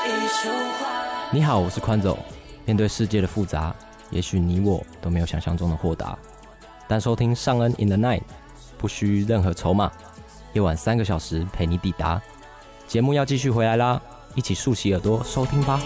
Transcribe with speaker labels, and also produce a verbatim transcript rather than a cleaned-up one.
Speaker 1: 你好，我是宽走。面对世界的复杂，也许你我都没有想象中的豁达，但收听尚恩 in the night 不需任何筹码，夜晚三个小时陪你抵达。节目要继续回来啦，一起竖起耳朵收听吧。